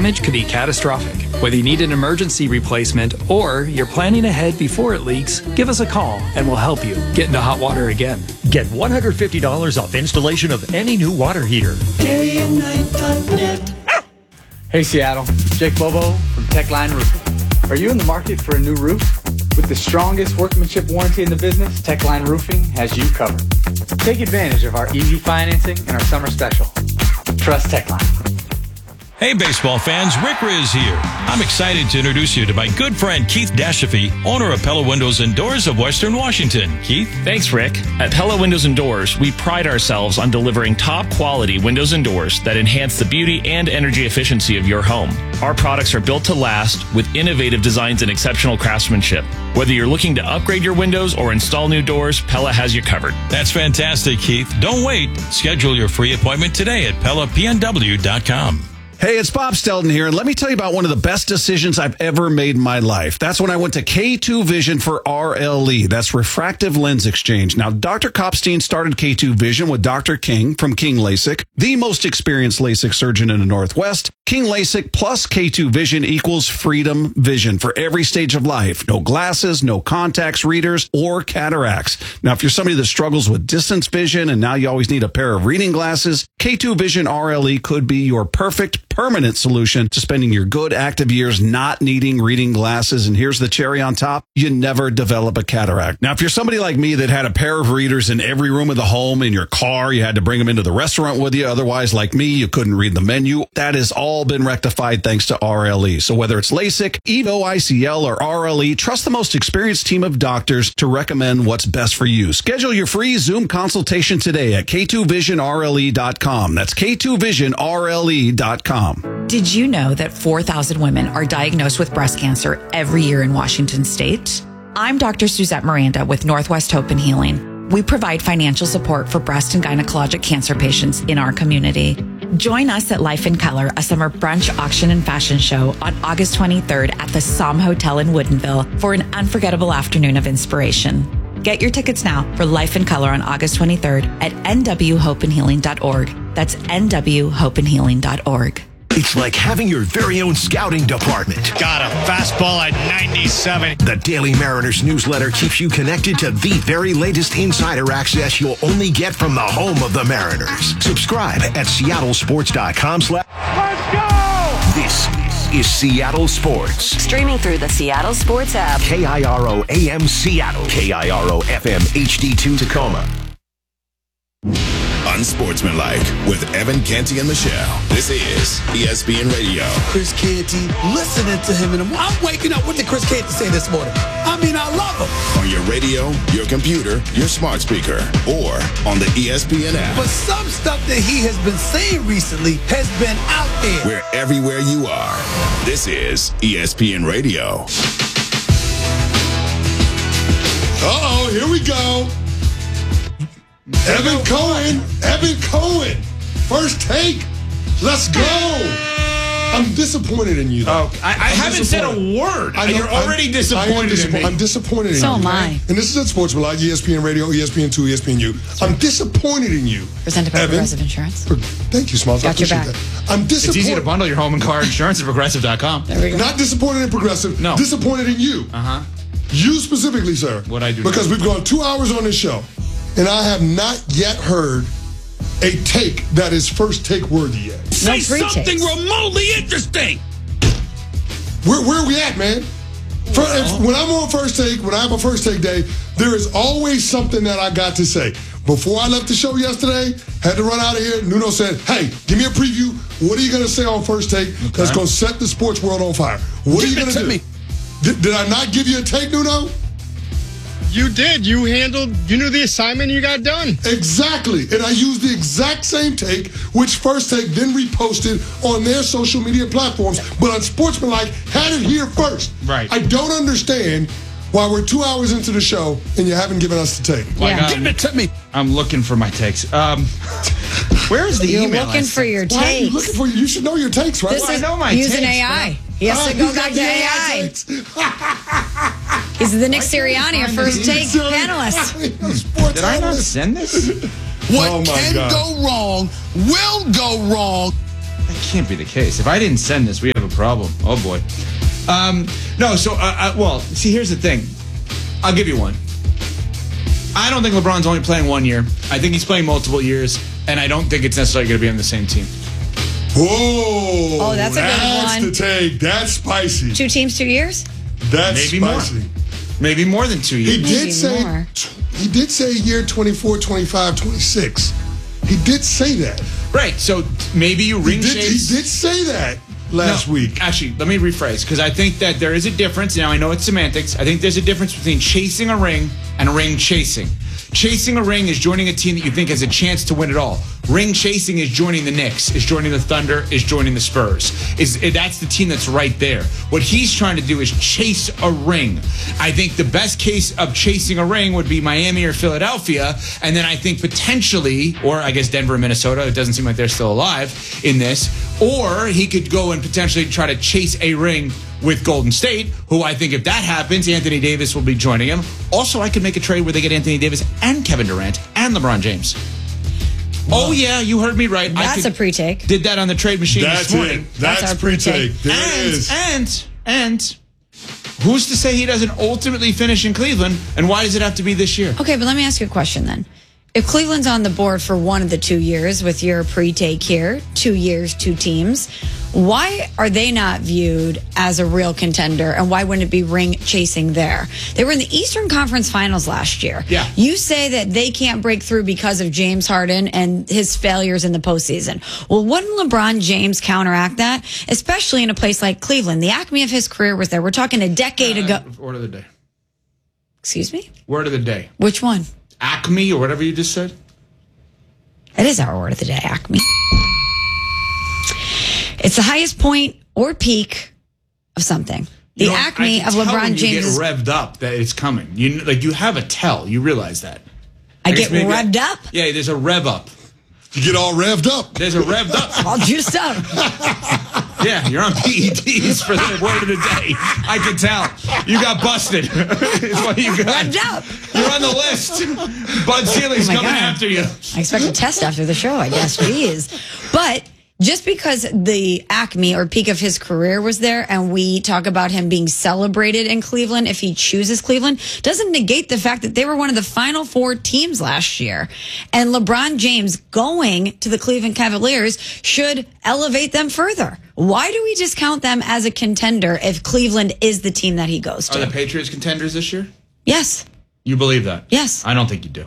damage could be catastrophic. Whether you need an emergency replacement or you're planning ahead before it leaks, give us a call and we'll help you get into hot water again. Get $150 off installation of any new water heater. Hey Seattle, Jake Bobo from Techline Roofing. Are you in the market for a new roof? With the strongest workmanship warranty in the business, Techline Roofing has you covered. Take advantage of our easy financing and our summer special. Trust Techline. Hey, baseball fans, Rick Riz here. I'm excited to introduce you to my good friend Keith Dashafee, owner of Pella Windows and Doors of Western Washington. Keith? Thanks, Rick. At Pella Windows and Doors, we pride ourselves on delivering top-quality windows and doors that enhance the beauty and energy efficiency of your home. Our products are built to last with innovative designs and exceptional craftsmanship. Whether you're looking to upgrade your windows or install new doors, Pella has you covered. That's fantastic, Keith. Don't wait. Schedule your free appointment today at PellaPNW.com. Hey, it's Bob Stelton here, and let me tell you about one of the best decisions I've ever made in my life. That's when I went to K2 Vision for RLE. That's Refractive Lens Exchange. Now, Dr. Kopstein started K2 Vision with Dr. King from King LASIK, the most experienced LASIK surgeon in the Northwest. King LASIK plus K2 Vision equals freedom vision for every stage of life. No glasses, no contacts, readers, or cataracts. Now, if you're somebody that struggles with distance vision and now you always need a pair of reading glasses, K2 Vision RLE could be your perfect permanent solution to spending your good active years not needing reading glasses. And here's the cherry on top. You never develop a cataract. Now, if you're somebody like me that had a pair of readers in every room of the home, in your car, you had to bring them into the restaurant with you. Otherwise, like me, you couldn't read the menu. That has all been rectified thanks to RLE. So whether it's LASIK, EVO ICL, or RLE, trust the most experienced team of doctors to recommend what's best for you. Schedule your free Zoom consultation today at K2VisionRLE.com. That's K2VisionRLE.com. Did you know that 4,000 women are diagnosed with breast cancer every year in Washington state? I'm Dr. Suzette Miranda with Northwest Hope and Healing. We provide financial support for breast and gynecologic cancer patients in our community. Join us at Life in Color, a summer brunch, auction, and fashion show on August 23rd at the Som Hotel in Woodinville for an unforgettable afternoon of inspiration. Get your tickets now for Life in Color on August 23rd at nwhopeandhealing.org. That's nwhopeandhealing.org. It's like having your very own scouting department. Got a fastball at 97. The Daily Mariners newsletter keeps you connected to the very latest insider access you'll only get from the home of the Mariners. Subscribe at seattlesports.com. Let's go! This is Seattle Sports. Streaming through the Seattle Sports app. KIRO AM Seattle. KIRO FM HD2 Tacoma. Unsportsmanlike with Evan Canty and Michelle. This is ESPN Radio. Chris Canty, listening to him in the morning. I'm waking up. What did Chris Canty say this morning? I mean, I love him. On your radio, your computer, your smart speaker, or on the ESPN app. But some stuff that he has been saying recently has been out there. We're everywhere you are. This is ESPN Radio. Uh-oh, here we go. Evan Cohen, first take. Let's go. I'm disappointed in you, though. Oh, I haven't said a word. You're already disappointed in me. I'm disappointed in you. So am I. And this is Unsportsmanlike, ESPN Radio, ESPN2, ESPNU. I'm disappointed in you. Presented by Progressive Insurance. Thank you, Smalls. Got your back. I'm disappointed. It's easy to bundle your home and car insurance at Progressive.com. There we go. Not disappointed in Progressive. No. Disappointed in you. Uh-huh. You specifically, sir. What'd I do? Because we've gone 2 hours on this show, and I have not yet heard a take that is first take worthy yet. Say something remotely interesting. Where are we at, man? When I'm on first take, when I have a first take day, there is always something that I got to say. Before I left the show yesterday, had to run out of here. Nuno said, hey, give me a preview. What are you going to say on first take that's going to set the sports world on fire? What are you going to do? Me. Did I not give you a take, Nuno? You did. You knew the assignment, you got done. Exactly. And I used the exact same take, which First Take then reposted on their social media platforms. But Unsportsmanlike had it here first. Right. I don't understand why we're 2 hours into the show and you haven't given us the take. Give it to me. I'm looking for my takes. Where is the You're email? You're looking for your takes. Why are you looking for? You should know your takes, right? This I know my using takes, AI. Yes, to go back to AI. He's the Nick Sirianni, our first take panelist. Did I not send this? What can go wrong will go wrong. That can't be the case. If I didn't send this, we have of a problem. Oh, boy. See, here's the thing. I'll give you one. I don't think LeBron's only playing 1 year. I think he's playing multiple years, and I don't think it's necessarily going to be on the same team. Whoa. Oh, that's a good one. That's the take. That's spicy. 2 teams, 2 years? That's maybe spicy. More. Maybe more than 2 years. He did say year 24, 25, 26. He did say that. Right. So maybe you ring chase. He did say that last week. Actually, let me rephrase, because I think that there is a difference. Now, I know it's semantics. I think there's a difference between chasing a ring and ring chasing. Chasing a ring is joining a team that you think has a chance to win it all. Ring chasing is joining the Knicks, is joining the Thunder, is joining the Spurs. That's the team that's right there. What he's trying to do is chase a ring. I think the best case of chasing a ring would be Miami or Philadelphia, and then I think potentially, or I guess Denver and Minnesota, it doesn't seem like they're still alive in this, or he could go and potentially try to chase a ring with Golden State, who I think if that happens, Anthony Davis will be joining him. Also, I could make a trade where they get Anthony Davis and Kevin Durant and LeBron James. Well, oh, yeah, you heard me right. That's a pre-take. Did that on the trade machine this morning. That's our pre-take. There it is. And who's to say he doesn't ultimately finish in Cleveland, and why does it have to be this year? Okay, but let me ask you a question then. If Cleveland's on the board for one of the 2 years with your pre-take here, 2 years, 2 teams, why are they not viewed as a real contender, and why wouldn't it be ring chasing there? They were in the Eastern Conference Finals last year. Yeah. You say that they can't break through because of James Harden and his failures in the postseason. Well, wouldn't LeBron James counteract that, especially in a place like Cleveland? The acme of his career was there. We're talking a decade ago. Word of the day. Excuse me? Word of the day. Which one? Acme or whatever you just said? That is our word of the day, acme. It's the highest point or peak of something. The acme of LeBron James. You get revved up that it's coming. You have a tell. You realize that. I get revved up? Yeah, there's a rev up. You get all revved up. There's a revved up. All juiced up. Yeah, you're on PEDs for the word of the day. I can tell. You got busted. It's what you got. Revved up. You're on the list. Bud Seeley's coming after you. I expect a test after the show, I guess. Jeez. But just because the acme or peak of his career was there and we talk about him being celebrated in Cleveland if he chooses Cleveland, doesn't negate the fact that they were one of the final 4 teams last year. And LeBron James going to the Cleveland Cavaliers should elevate them further. Why do we discount them as a contender if Cleveland is the team that he goes to? Are the Patriots contenders this year? Yes. You believe that? Yes. I don't think you do.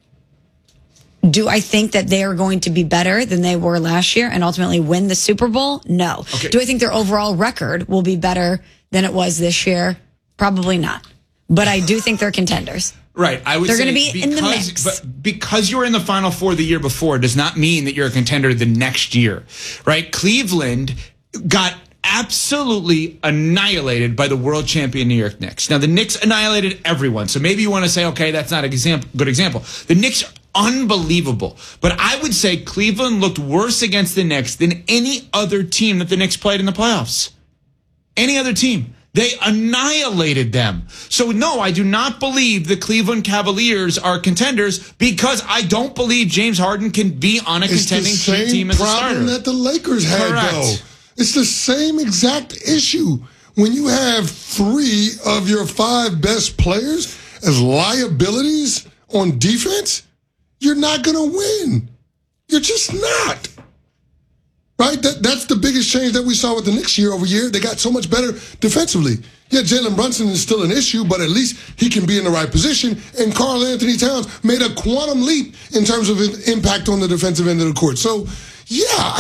Do I think that they are going to be better than they were last year and ultimately win the Super Bowl? No. Okay. Do I think their overall record will be better than it was this year? Probably not. But I do think they're contenders. Right. I would they're say going to be in the mix. But because you were in the Final Four the year before does not mean that you're a contender the next year. Right? Cleveland got absolutely annihilated by the world champion New York Knicks. Now, the Knicks annihilated everyone. So maybe you want to say, okay, that's not a good example. The Knicks are unbelievable. But I would say Cleveland looked worse against the Knicks than any other team that the Knicks played in the playoffs. Any other team. They annihilated them. So, no, I do not believe the Cleveland Cavaliers are contenders because I don't believe James Harden can be on a contending team as a starter. It's the same problem that the Lakers had, though. It's the same exact issue. When you have 3 of your 5 best players as liabilities on defense, you're not going to win. You're just not. Right? That's the biggest change that we saw with the Knicks year over year. They got so much better defensively. Yeah, Jalen Brunson is still an issue, but at least he can be in the right position. And Karl Anthony Towns made a quantum leap in terms of impact on the defensive end of the court. So, yeah,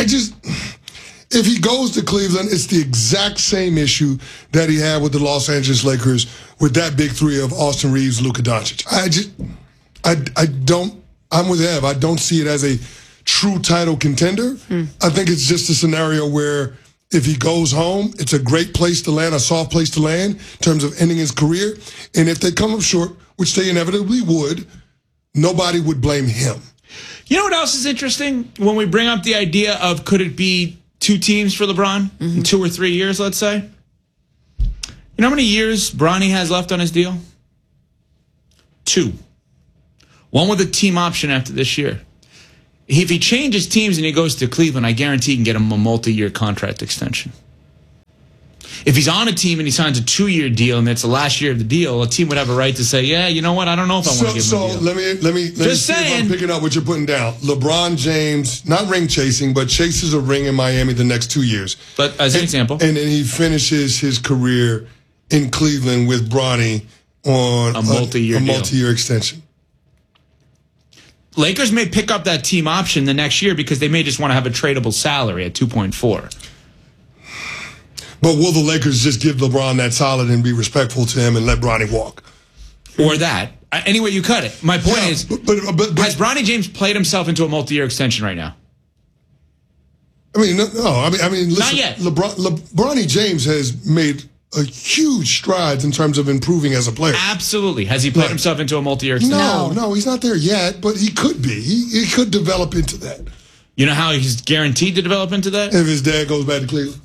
if he goes to Cleveland, it's the exact same issue that he had with the Los Angeles Lakers with that big 3 of Austin Reeves, Luka Doncic. I'm with Ev. I don't see it as a true title contender. I think it's just a scenario where if he goes home, it's a great place to land, a soft place to land in terms of ending his career. And if they come up short, which they inevitably would, nobody would blame him. You know what else is interesting? When we bring up the idea of could it be 2 teams for LeBron in 2 or 3 years, let's say? You know how many years Bronny has left on his deal? 2. 1 with a team option after this year. If he changes teams and he goes to Cleveland, I guarantee he can get him a multi-year contract extension. If he's on a team and he signs a 2-year deal and it's the last year of the deal, a team would have a right to say, yeah, you know what, I don't know if I want to give him a deal. Let me Just see if saying. I'm picking up what you're putting down. LeBron James, not ring chasing, but chases a ring in Miami the next 2 years. But as an example. And then he finishes his career in Cleveland with Bronny on a multi-year extension. Lakers may pick up that team option the next year because they may just want to have a tradable salary at 2.4. But will the Lakers just give LeBron that solid and be respectful to him and let Bronny walk? Or that. Any way you cut it. My point is, but has Bronny James played himself into a multi-year extension right now? I mean, no. I mean, listen, not yet. Bronny James has made a huge strides in terms of improving as a player. Absolutely. Has he played himself into a multi-year extension? No, he's not there yet, but he could be. He could develop into that. You know how he's guaranteed to develop into that? If his dad goes back to Cleveland.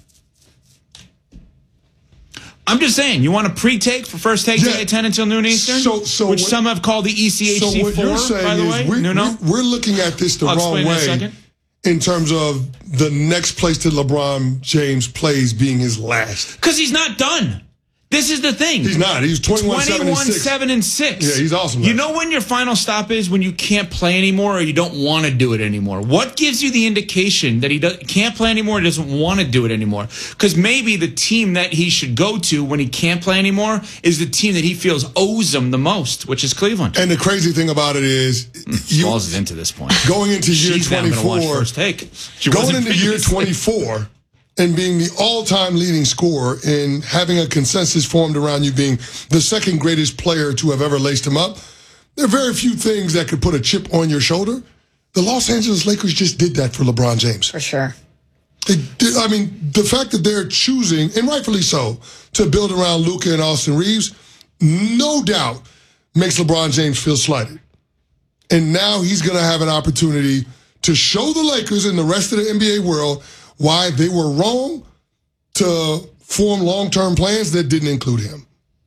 I'm just saying, you want a pre-take for First Take today at 10 until noon Eastern? which some have called the ECHC4, so what you're saying by the way. We're looking at this the wrong way in terms of the next place that LeBron James plays being his last. Because he's not done. This is the thing. He's not. He's 21-7-6. Yeah, he's awesome. You know when your final stop is when you can't play anymore or you don't want to do it anymore? What gives you the indication that he can't play anymore or doesn't want to do it anymore? Because maybe the team that he should go to when he can't play anymore is the team that he feels owes him the most, which is Cleveland. And the crazy thing about it is, falls into this point. Going into year 24, First Take. Going into year 24. And being the all-time leading scorer and having a consensus formed around you being the second greatest player to have ever laced him up, there are very few things that could put a chip on your shoulder. The Los Angeles Lakers just did that for LeBron James. For sure. I mean, the fact that they're choosing, and rightfully so, to build around Luka and Austin Reeves, no doubt makes LeBron James feel slighted. And now he's going to have an opportunity to show the Lakers and the rest of the NBA world why they were wrong to form long-term plans that didn't include him.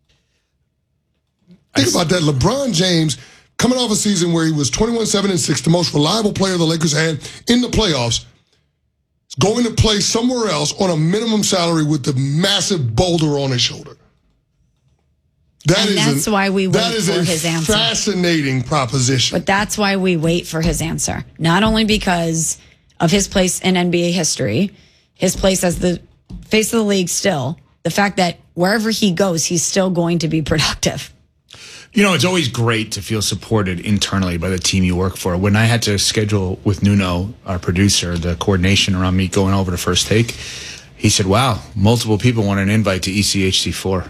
Think about that. LeBron James, coming off a season where he was 21-7-6, the most reliable player the Lakers had in the playoffs, is going to play somewhere else on a minimum salary with the massive boulder on his shoulder. That's why we wait that is for a his answer. Fascinating proposition. But that's why we wait for his answer. Not only because of his place in NBA history, his place as the face of the league still, the fact that wherever he goes, he's still going to be productive. You know, it's always great to feel supported internally by the team you work for. When I had to schedule with Nuno, our producer, the coordination around me going over to First Take, he said, wow, multiple people want an invite to ECHC4.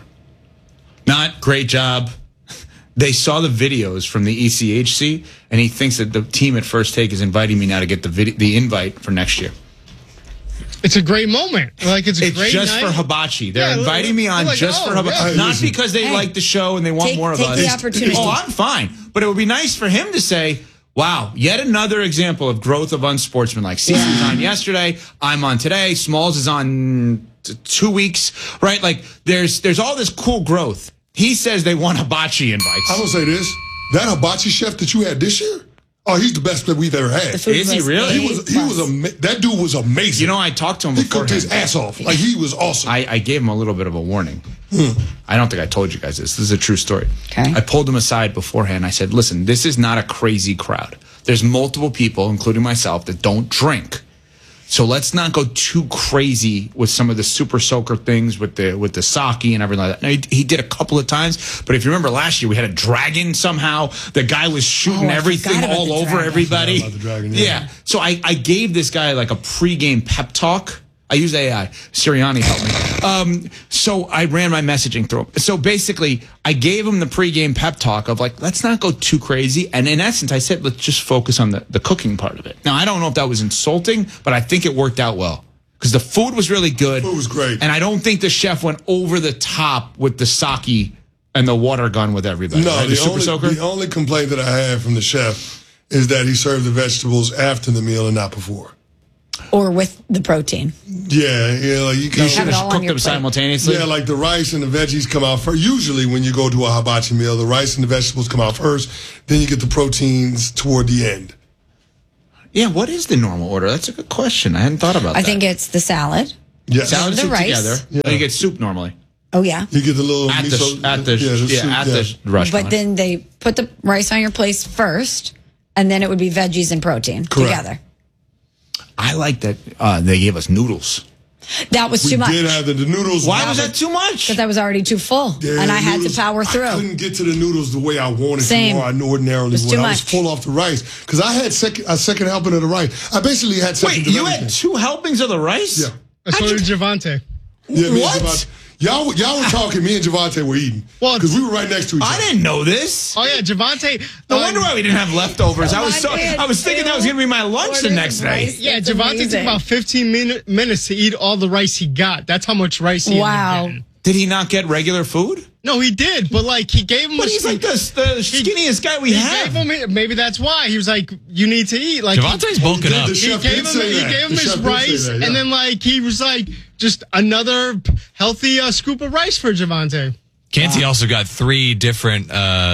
Not great job. They saw the videos from the ECHC, and he thinks that the team at First Take is inviting me now to get the invite for next year. It's a great moment. Like it's just night. For hibachi. They're inviting me on just for hibachi. Yeah. Not because they like the show and they want more of us. Take the opportunity. Oh, I'm fine. But it would be nice for him to say, wow, yet another example of growth of unsportsmanlike. Cece was on yesterday. I'm on today. Smalls is on 2 weeks. Right? Like, there's all this cool growth. He says they want hibachi invites. I'm going to say this. That hibachi chef that you had this year, oh, he's the best that we've ever had. Is he really? That dude was amazing. You know, I talked to him before. He cooked his ass off. Like, he was awesome. I gave him a little bit of a warning. I don't think I told you guys this. This is a true story. Okay. I pulled him aside beforehand. I said, listen, this is not a crazy crowd. There's multiple people, including myself, that don't drink. So let's not go too crazy with some of the super soaker things with the sake and everything like that. Now, he did a couple of times, but if you remember last year, we had a dragon somehow. The guy was shooting everything all over everybody. About the dragon, yeah. So I gave this guy like a pregame pep talk. I use AI. Sirianni helped me. So I ran my messaging through him. So basically, I gave him the pregame pep talk of like, let's not go too crazy. And in essence, I said, let's just focus on the cooking part of it. Now, I don't know if that was insulting, but I think it worked out well. Because the food was really good. Food was great. And I don't think the chef went over the top with the sake and the water gun with everybody. No, right? the only complaint that I had from the chef is that he served the vegetables after the meal and not before. Or with the protein. Yeah, like you should have cooked them simultaneously. Yeah, like the rice and the veggies come out first. Usually when you go to a hibachi meal, the rice and the vegetables come out first, then you get the proteins toward the end. Yeah, what is the normal order? That's a good question. I hadn't thought about that. I think it's the salad. Yes. Salad, The soup rice. together. Yeah. You get soup normally. Oh, yeah. You get the little At miso. the restaurant. But then they put the rice on your plate first, and then it would be veggies and protein together. I like that they gave us noodles. That was We too much. did have the noodles. Why was that too much? Because I was already too full, Yeah, and I the had noodles, to power I through. couldn't get to the noodles the way I wanted Same. to, or I ordinarily It was would. too I was much. full off the rice because I had a second helping of the rice. I basically had second. Wait, to you everything. had 2 helpings of the rice? Yeah. So did Javante. Yeah, me What? and Javante. Y'all were talking. Me and Javante were eating. Well, because we were right next to each other. I didn't know this. Oh yeah, Javante. No wonder why we didn't have leftovers. I was Javante thinking that was going to be my lunch the ordered next day. rice. Yeah, That's Javante took amazing. about 15 minutes to eat all the rice he got. That's how much rice he ended up Wow. getting. Did he not get regular food? No, he did, but like he gave him. But he's like the skinniest guy we he have. Gave him, maybe that's why he was like, "You need to eat." Like Javante's bulking up. The He chef gave did him, say he that. gave him The his chef did say rice, that, yeah. and then like he was like just another healthy scoop of rice for Javante. Canty also got 3 different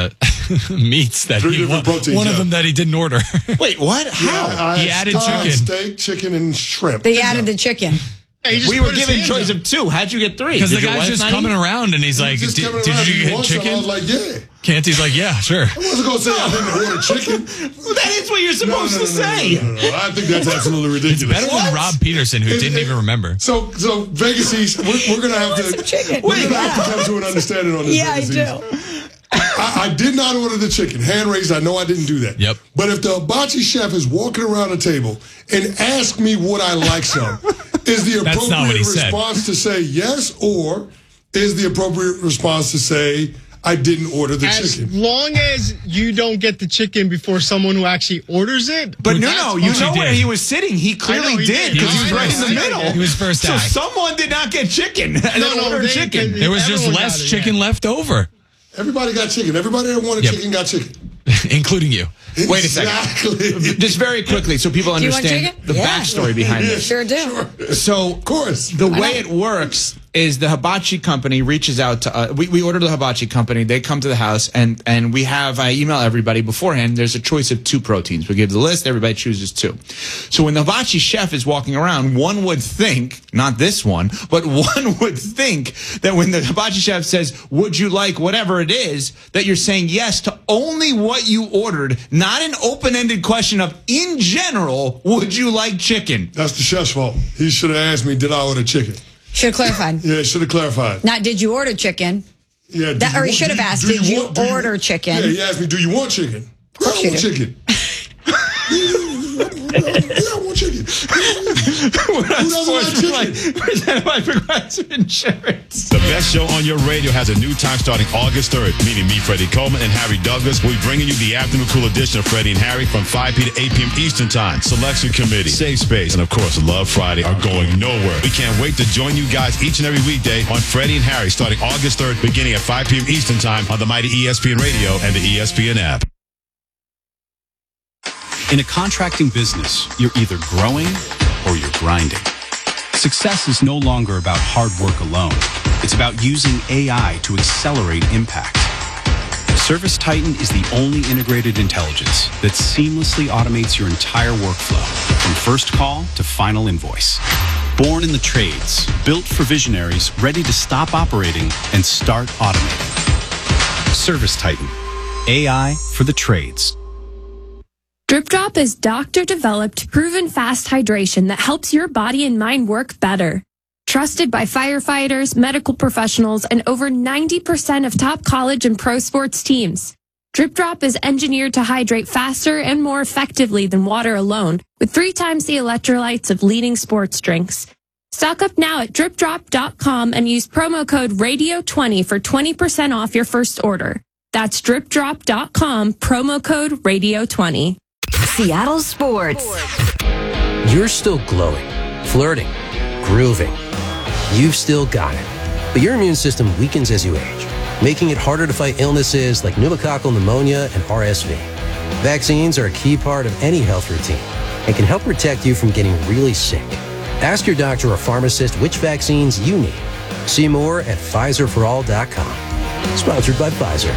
meats that 3 he different proteins, one of yeah. them that he didn't order. Wait, what? How? I He had added chicken. steak, chicken, and shrimp. They added the chicken. Yeah, he just We were put his given hands choice up. of 2. How'd you get 3? Because the Did your guy's wife just not coming eat? around and he's like, Just did coming around, you he get wants some. I chicken? was like, yeah. Canty's like, yeah, sure. I wasn't going to say I didn't order chicken. That is what you're supposed to say. No. I think that's absolutely ridiculous. It's better than Rob Peterson, who didn't even remember. So Vegas East, we're going to have some chicken. we're going to have to come to an understanding on this. Yeah, I Vegas do. East. I did not order the chicken. Hand raised, I know I didn't do that. Yep. But if the hibachi chef is walking around the table and asks me would I like some, is the That's not what appropriate he said. response to say yes, or is the appropriate response to say I didn't order the As chicken? long as you don't get the chicken before someone who actually orders it. But that's no, you fine. know where he was sitting. He clearly he did did. because he I was know, right in the I know he middle. did. He was first So act. someone did not get chicken and then ordered they- chicken. There was just everyone less got it, chicken yeah. left over, Everybody got chicken. Everybody that wanted Yep. chicken got chicken. including you. Wait a second. Exactly. Just very quickly, so people Do you want understand chicken? the Yeah. backstory behind Yeah. this. Sure do. So, Of course. the way it works is the hibachi company reaches out to we order the hibachi company. They come to the house, and I email everybody beforehand. There's a choice of 2 proteins. We give the list. Everybody chooses 2. So when the hibachi chef is walking around, one would think, not this one, but one would think that when the hibachi chef says, would you like whatever it is, that you're saying yes to only what you ordered, not an open-ended question of, in general, would you like chicken? That's the chef's fault. He should have asked me, did I order chicken? Should have clarified. Yeah, should have clarified. Not did you order chicken? Yeah, That, or he should have asked, did you order chicken? Yeah, he asked me, do you want chicken? Of course I you want do. chicken. Yeah, I want chicken. We're on Who doesn't like Sports chicken? Replay, presented by Progressive Insurance. The best show on your radio has a new time starting August 3rd, meaning me, Freddie Coleman, and Harry Douglas. We'll be bringing you the afternoon cool edition of Freddie and Harry from 5 p. to 8 p.m. Eastern Time. Selection Committee, Safe Space, and of course, Love Friday are going nowhere. We can't wait to join you guys each and every weekday on Freddie and Harry starting August 3rd, beginning at 5 p.m. Eastern Time on the mighty ESPN Radio and the ESPN app. In a contracting business, you're either growing or you're grinding. Success is no longer about hard work alone. It's about using AI to accelerate impact. ServiceTitan is the only integrated intelligence that seamlessly automates your entire workflow, from first call to final invoice. Born in the trades, built for visionaries ready to stop operating and start automating. ServiceTitan, AI for the trades. Drip Drop is doctor-developed, proven fast hydration that helps your body and mind work better. Trusted by firefighters, medical professionals, and over 90% of top college and pro sports teams. Drip Drop is engineered to hydrate faster and more effectively than water alone, with 3 times the electrolytes of leading sports drinks. Stock up now at dripdrop.com and use promo code RADIO20 for 20% off your first order. That's dripdrop.com, promo code RADIO20. Seattle Sports. You're still glowing, flirting, grooving. You've still got it. But your immune system weakens as you age, making it harder to fight illnesses like pneumococcal pneumonia and RSV. Vaccines are a key part of any health routine and can help protect you from getting really sick. Ask your doctor or pharmacist which vaccines you need. See more at PfizerForAll.com. Sponsored by Pfizer.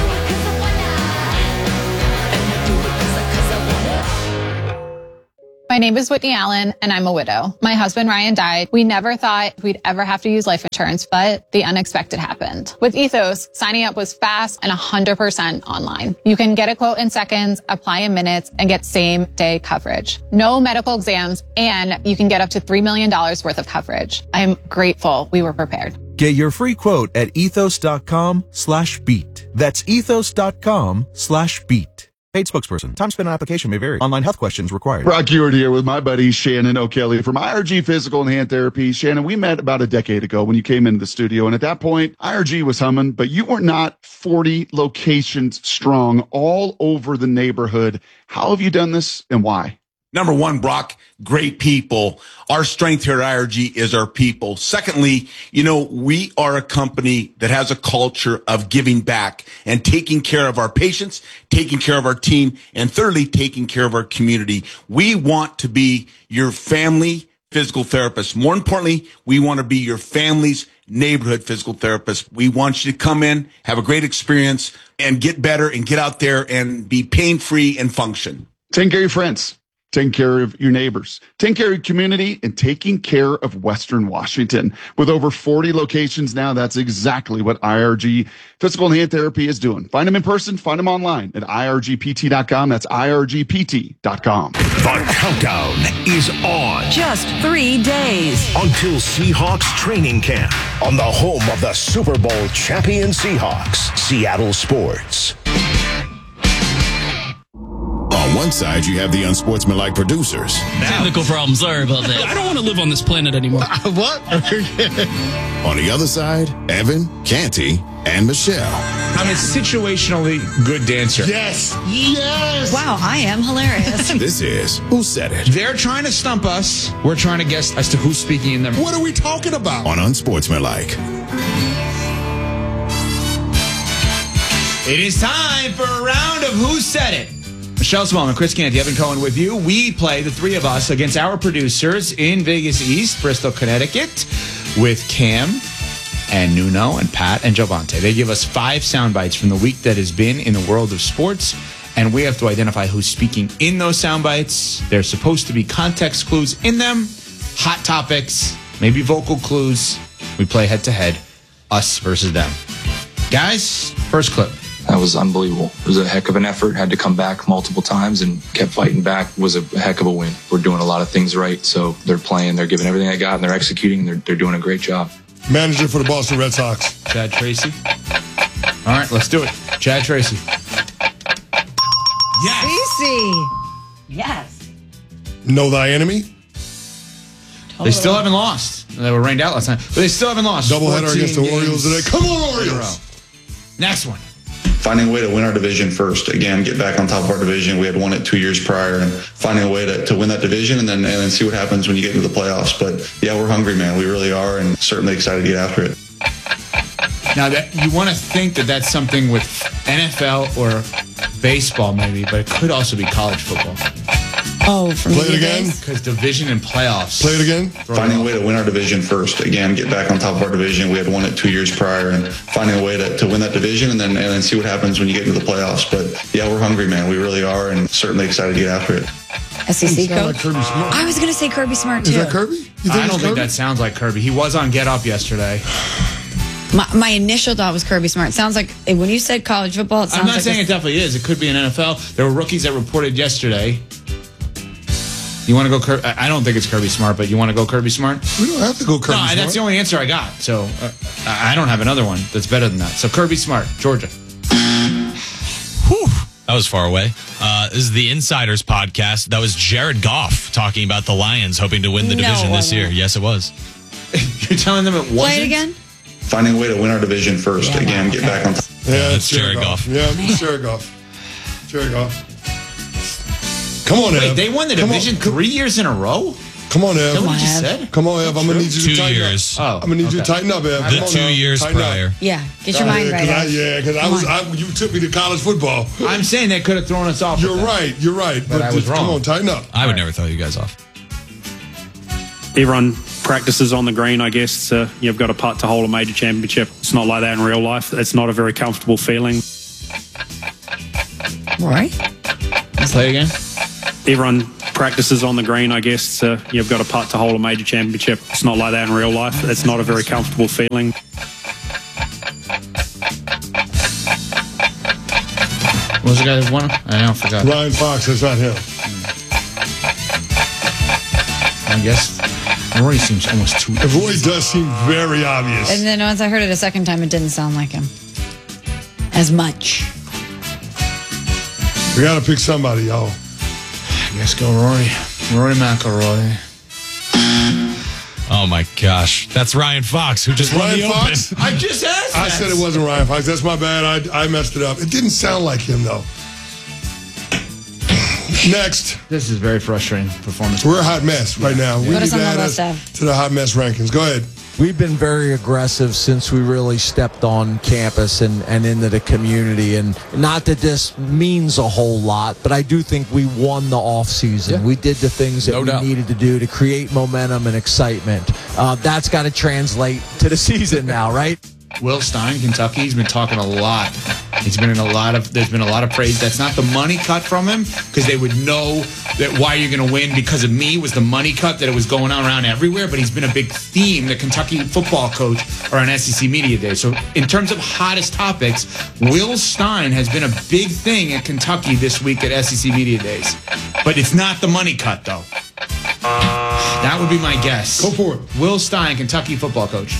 My My name is Whitney Allen, and I'm a widow. My husband, Ryan, died. We never thought we'd ever have to use life insurance, but the unexpected happened. With Ethos, signing up was fast and 100% online. You can get a quote in seconds, apply in minutes, and get same-day coverage. No medical exams, and you can get up to $3 million worth of coverage. I am grateful we were prepared. Get your free quote at ethos.com/beat. That's ethos.com/beat. Paid spokesperson. Time spent on application may vary. Online health questions required. Brock Ewart here with my buddy Shannon O'Kelly from IRG Physical and Hand Therapy. Shannon, we met about a decade ago when you came into the studio, and at that point, IRG was humming, but you were not 40 locations strong all over the neighborhood. How have you done this and why? Number one, Brock, great people. Our strength here at IRG is our people. Secondly, we are a company that has a culture of giving back and taking care of our patients, taking care of our team, and thirdly, taking care of our community. We want to be your family physical therapist. More importantly, we want to be your family's neighborhood physical therapist. We want you to come in, have a great experience, and get better and get out there and be pain-free and function. Take care of your friends. Taking care of your neighbors, taking care of your community, and taking care of Western Washington. With over 40 locations now, that's exactly what IRG Physical and Hand Therapy is doing. Find them in person, find them online at irgpt.com. That's irgpt.com. The countdown is on. Just 3 days Until Seahawks training camp on the home of the Super Bowl champion Seahawks, Seattle Sports. On one side, you have the unsportsmanlike producers. Technical problems. Sorry about that. I don't want to live on this planet anymore. What? On the other side, Evan, Canty, and Michelle. I'm a situationally good dancer. Yes. Yes. Wow, I am hilarious. This is Who Said It? They're trying to stump us. We're trying to guess as to who's speaking in them. What are we talking about? On Unsportsmanlike. It is time for a round of Who Said It. Michelle Smallman, Chris Canty, Evan Cohen with you. We play, the three of us, against our producers in Vegas East, Bristol, Connecticut, with Cam and Nuno and Pat and Jovante. They give us 5 sound bites from the week that has been in the world of sports, and we have to identify who's speaking in those sound bites. There's supposed to be context clues in them, hot topics, maybe vocal clues. We play head-to-head, us versus them. Guys, first clip. That was unbelievable. It was a heck of an effort. Had to come back multiple times and kept fighting back. It was a heck of a win. We're doing a lot of things right. So they're playing, they're giving everything they got, and they're executing. They're doing a great job. Manager for the Boston Red Sox. Chad Tracy. All right, let's do it. Chad Tracy. Yes. Easy. Yes. Know thy enemy. They still haven't lost. They were rained out last night, but they still haven't lost. Doubleheader against the Orioles today. Come on, Orioles. Next one. Finding a way to win our division first. Again, get back on top of our division. We had won it 2 years prior, and finding a way to win that division and then see what happens when you get into the playoffs. But yeah, we're hungry, man. We really are, and certainly excited to get after it. Now, that you want to think that that's something with NFL or baseball, maybe, but it could also be college football. Oh, from Play it again? Because division and playoffs. Play it again? Finding a way to win our division first. Again, get back on top of our division. We had won it 2 years prior, and finding a way to win that division and then see what happens when you get into the playoffs. But yeah, we're hungry, man. We really are, and certainly excited to get after it. SEC coach? Like Kirby Smart. I was going to say Kirby Smart, too. Is that Kirby? You think I don't it's think Kirby? that sounds like Kirby. He was on Get Up yesterday. My initial thought was Kirby Smart. It sounds like, when you said college football, it sounds I'm not like saying it definitely is. It could be an NFL. There were rookies that reported yesterday. You want to go I don't think it's Kirby Smart, but you want to go Kirby Smart? We don't have to go Kirby Smart. No, that's the only answer I got. So I don't have another one that's better than that. So Kirby Smart, Georgia. Whew, that was far away. This is the Insiders podcast. That was Jared Goff talking about the Lions hoping to win the division this year. Yes, it was. You're telling them it wasn't? Play it again? Finding a way to win our division first. Again, get back on top. Yeah, that's Jared Goff. Yeah, it's Jared Goff. Jared Goff. Come on, Wait, Ev. they won the division 3 years in a row? Come on, Ev. Is that what you just said? Come on, Ev. I'm going to need you to 2 tighten years. up. I'm going to need you to tighten up, Ev. The 2 years prior. Yeah, get your mind right. Because you took me to college football. I'm saying they could have thrown us off. You're right. But I was wrong. Come on, tighten up. I would never throw you guys off. Everyone practices on the green, I guess. You've got a putt to hold a major championship. It's not like that in real life. It's not a very comfortable feeling. All right. Play again. Everyone practices on the green, I guess you've got a putt to hold a major championship. It's not like that in real life. It's not a very comfortable feeling. What was the guy that won? I forgot. Ryan Fox, that's not him. I guess Rory seems almost too... Rory does seem very obvious. And then once I heard it a second time, it didn't sound like him as much. We got to pick somebody, y'all. I guess go Rory. Rory McIlroy. Oh, my gosh. That's Ryan Fox, who just won the Fox? Open. I just asked I said it wasn't Ryan Fox. That's my bad. I messed it up. It didn't sound like him, though. Next. This is very frustrating performance. We're a hot mess right now. We Put need us to on the add list, us Ev. to the hot mess rankings. Go ahead. We've been very aggressive since we really stepped on campus and into the community. And not that this means a whole lot, but I do think we won the offseason. Yeah. We did the things that we needed to do to create momentum and excitement. That's got to translate to the season now, right? Will Stein, Kentucky, he's been talking a lot. There's been a lot of praise. That's not the money cut from him, because they would know that why you're going to win because of me was the money cut, that it was going on around everywhere. But he's been a big theme, the Kentucky football coach, around SEC Media Day. So in terms of hottest topics, Will Stein has been a big thing at Kentucky this week at SEC Media Days. But it's not the money cut, though. That would be my guess. Go for it. Will Stein, Kentucky football coach.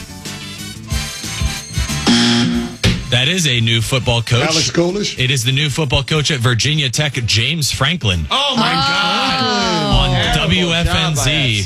That is a new football coach. Alex Golish? It is the new football coach at Virginia Tech, James Franklin. Oh, my God. On WFNZ.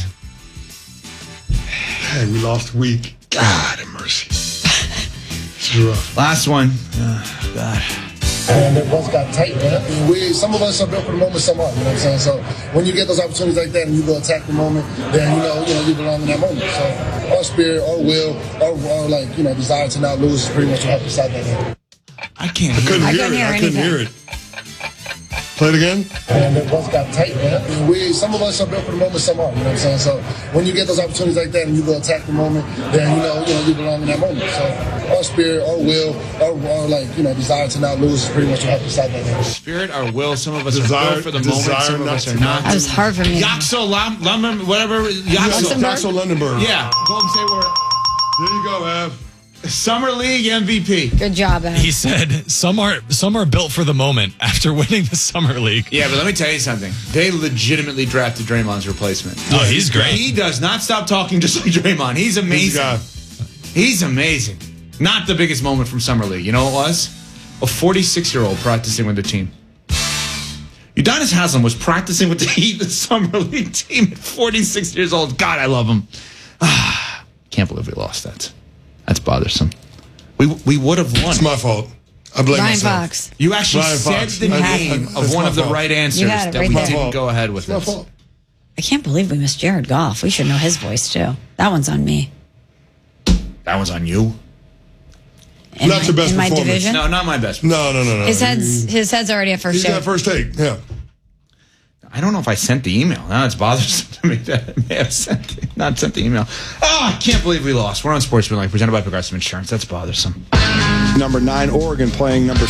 Hey, we lost a week. God have mercy. It's rough. Last one. Oh, God. And it once got tight, man. Some of us are built for the moment, some aren't. You know what I'm saying? So when you get those opportunities like that and you go attack the moment, then you belong in that moment. So our spirit, our will, our desire to not lose is pretty much what have to decide that game. I couldn't hear it. Play it again. And it once got tight, man. Some of us are built for the moment, some aren't. You know what I'm saying? So when you get those opportunities like that and you go attack the moment, then you belong in that moment. So our spirit, our will, our desire to not lose is pretty much what have to decide that game. Spirit, our will. Some of us are built for the moment. Some of us are not. That was hard for me. Yaxel Lundberg, whatever. Yaxel Lundberg. Yeah. Golden State Warriors. There you go, Ev. Summer League MVP. Good job, Ev. He said some are built for the moment after winning the Summer League. Yeah, but let me tell you something. They legitimately drafted Draymond's replacement. Oh, he's great. He does not stop talking just like Draymond. He's amazing. He's amazing. Not the biggest moment from Summer League. You know what it was? A 46-year-old practicing with the team. Udonis Haslem was practicing with the Heat, the Summer League team at 46 years old. God, I love him. Can't believe we lost that. That's bothersome. We would have won. It's my fault. I blame Ryan myself. Fox. You actually Ryan said Fox. the name of one of the right answers that we didn't go ahead with It's my this. fault. I can't believe we missed Jared Goff. We should know his voice, too. That one's on me. That one's on you. Not your best in my performance. division? No, not my best. No. His head's already at first He's take. at first take. Yeah. I don't know if I sent the email. Now it's bothersome to me that I may have not sent the email. Oh, I can't believe we lost. We're on Sportsmanlike, presented by Progressive Insurance. That's bothersome. Number 9, Oregon playing number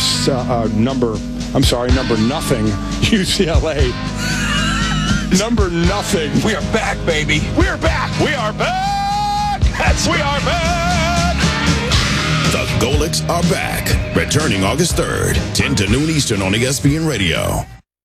nothing, UCLA. Number nothing. We are back, baby. We are back. We are back. We are back. The Golics are back. Returning August 3rd, 10 to noon Eastern on ESPN Radio.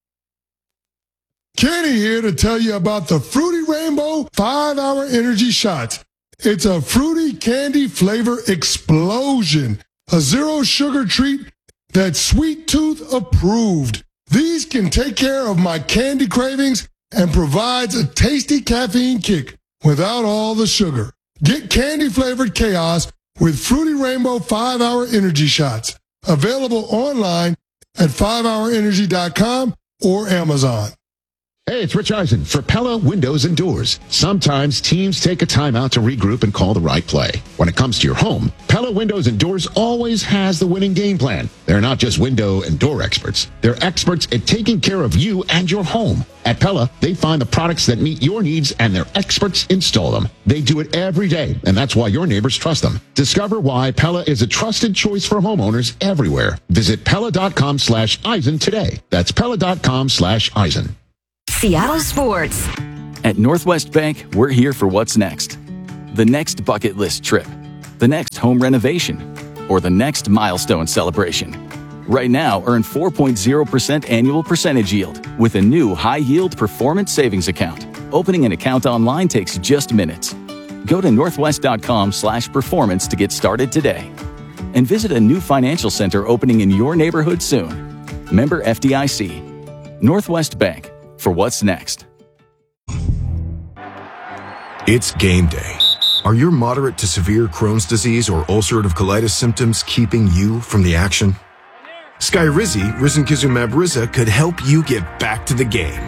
Kenny here to tell you about the Fruity Rainbow 5-Hour Energy Shots. It's a fruity candy flavor explosion. A zero sugar treat that's Sweet Tooth approved. These can take care of my candy cravings and provides a tasty caffeine kick without all the sugar. Get candy flavored chaos with Fruity Rainbow 5-Hour Energy Shots. Available online at 5hourenergy.com or Amazon. Hey, it's Rich Eisen for Pella Windows and Doors. Sometimes teams take a timeout to regroup and call the right play. When it comes to your home, Pella Windows and Doors always has the winning game plan. They're not just window and door experts. They're experts at taking care of you and your home. At Pella, they find the products that meet your needs and their experts install them. They do it every day, and that's why your neighbors trust them. Discover why Pella is a trusted choice for homeowners everywhere. Visit Pella.com/Eisen today. That's Pella.com/Eisen. Seattle Sports. At Northwest Bank, we're here for what's next. The next bucket list trip, the next home renovation, or the next milestone celebration. Right now, earn 4.0% annual percentage yield with a new high-yield performance savings account. Opening an account online takes just minutes. Go to northwest.com/performance to get started today. And visit a new financial center opening in your neighborhood soon. Member FDIC. Northwest Bank, for what's next. It's game day. Are your moderate to severe Crohn's disease or ulcerative colitis symptoms keeping you from the action? Skyrizi, risankizumab Riza, could help you get back to the game.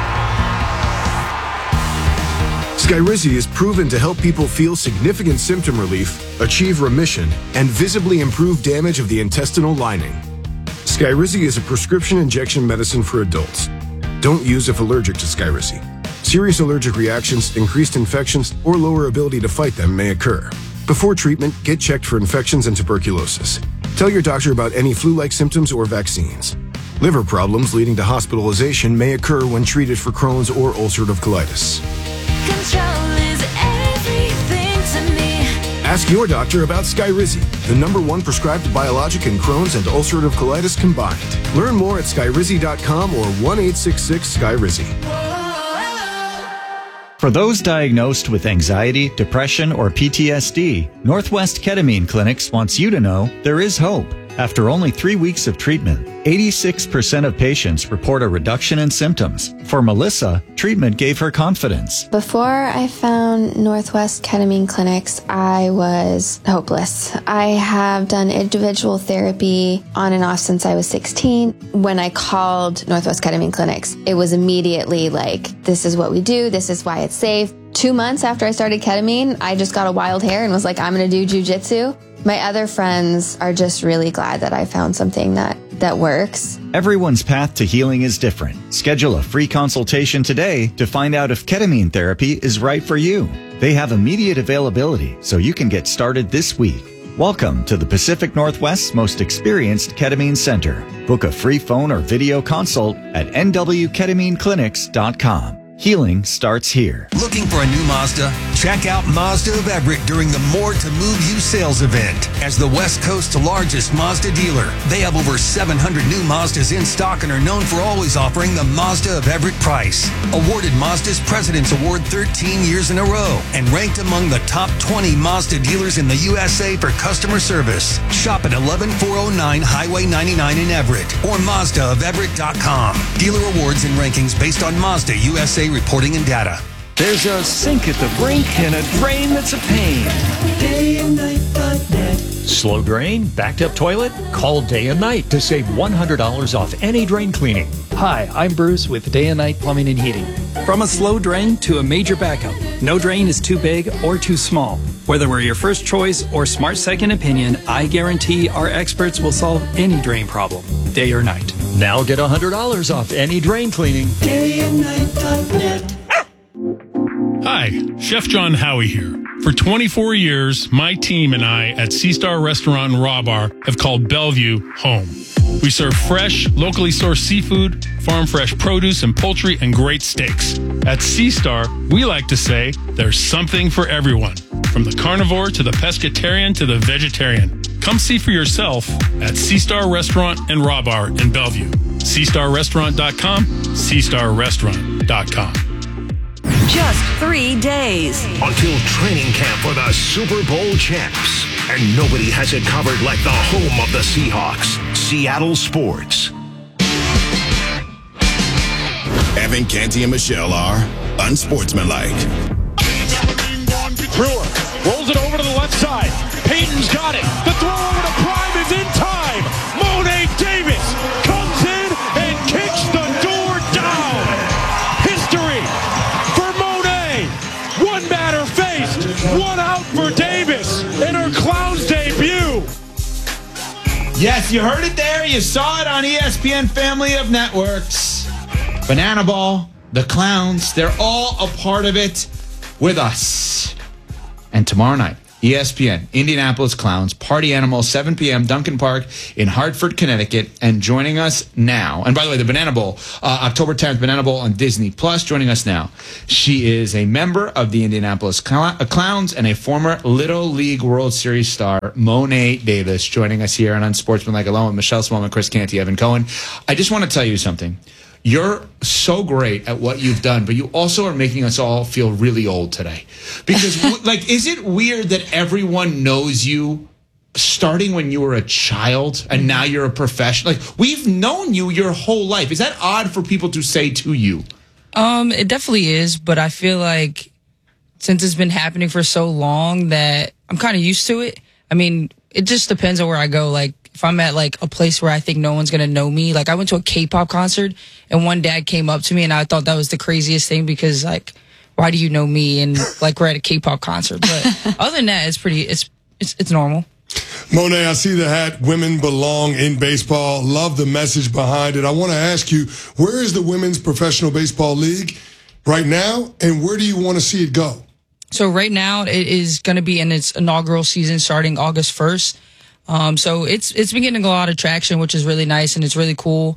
Skyrizi is proven to help people feel significant symptom relief, achieve remission, and visibly improve damage of the intestinal lining. Skyrizi is a prescription injection medicine for adults. Don't use if allergic to Skyrizi. Serious allergic reactions, increased infections, or lower ability to fight them may occur. Before treatment, get checked for infections and tuberculosis. Tell your doctor about any flu-like symptoms or vaccines. Liver problems leading to hospitalization may occur when treated for Crohn's or ulcerative colitis. Control is everything to me. Ask your doctor about Skyrizi, the #1 prescribed biologic in Crohn's and ulcerative colitis combined. Learn more at skyrizi.com or 1-866-SKYRIZI. For those diagnosed with anxiety, depression, or PTSD, Northwest Ketamine Clinics wants you to know there is hope. After only 3 weeks of treatment, 86% of patients report a reduction in symptoms. For Melissa, treatment gave her confidence. Before I found Northwest Ketamine Clinics, I was hopeless. I have done individual therapy on and off since I was 16. When I called Northwest Ketamine Clinics, it was immediately like, this is what we do, this is why it's safe. 2 months after I started ketamine, I just got a wild hair and was like, I'm going to do jujitsu. My other friends are just really glad that I found something that works. Everyone's path to healing is different. Schedule a free consultation today to find out if ketamine therapy is right for you. They have immediate availability, so you can get started this week. Welcome to the Pacific Northwest's most experienced ketamine center. Book a free phone or video consult at nwketamineclinics.com. Healing starts here. Looking for a new Mazda? Check out Mazda of Everett during the More to Move You sales event. As the West Coast's largest Mazda dealer, they have over 700 new Mazdas in stock and are known for always offering the Mazda of Everett price. Awarded Mazda's President's Award 13 years in a row and ranked among the top 20 Mazda dealers in the USA for customer service. Shop at 11409 Highway 99 in Everett or MazdaofEverett.com. Dealer awards and rankings based on Mazda USA reporting and data. There's a sink at the brink and a drain that's a pain. DayandNight.net. Slow drain? Backed up toilet? Call Day and Night to save $100 off any drain cleaning. Hi, I'm Bruce with Day and Night Plumbing and Heating. From a slow drain to a major backup, no drain is too big or too small. Whether we're your first choice or smart second opinion, I guarantee our experts will solve any drain problem, day or night. Now get $100 off any drain cleaning. DayandNight.net. Hi, Chef John Howie here. For 24 years, my team and I at Sea Star Restaurant and Raw Bar have called Bellevue home. We serve fresh, locally sourced seafood, farm fresh produce and poultry, and great steaks. At Sea Star, we like to say there's something for everyone, from the carnivore to the pescatarian to the vegetarian. Come see for yourself at Sea Star Restaurant and Raw Bar in Bellevue. SeaStarRestaurant.com, SeaStarRestaurant.com. Just 3 days until training camp for the Super Bowl champs. And nobody has it covered like the home of the Seahawks, Seattle Sports. Evan, Canty, and Michelle are unsportsmanlike. Brewer rolls it over to the left side. Peyton's got it. The throw over to Prime is in time. Monet Davis comes in and kicks the door down. History for Monet. One batter faced, one out for Davis in her Clowns debut. Yes, you heard it there. You saw it on ESPN Family of Networks. Banana Ball, the Clowns, they're all a part of it with us. And tomorrow night, ESPN, Indianapolis Clowns, Party Animal, 7 p.m., Duncan Park in Hartford, Connecticut. And joining us now, and by the way, the Banana Bowl, October 10th, Banana Bowl on Disney Plus, joining us now. She is a member of the Indianapolis Clowns and a former Little League World Series star, Mo'ne Davis, joining us here on Unsportsmanlike Alone with Michelle Smallman, Chris Canty, Evan Cohen. I just want to tell you something. You're so great at what you've done, but you also are making us all feel really old today. Because, is it weird that everyone knows you starting when you were a child and now you're a professional? We've known you your whole life. Is that odd for people to say to you? It definitely is, but I feel like since it's been happening for so long that I'm kind of used to it. I mean, it just depends on where I go. If I'm at a place where I think no one's going to know me, I went to a K-pop concert and one dad came up to me and I thought that was the craziest thing because why do you know me? And we're at a K-pop concert. But other than that, it's normal. Mo'ne, I see the hat, Women Belong in Baseball. Love the message behind it. I want to ask you, where is the Women's Professional Baseball League right now and where do you want to see it go? So right now it is going to be in its inaugural season starting August 1st. So it's been getting a lot of traction, which is really nice and it's really cool.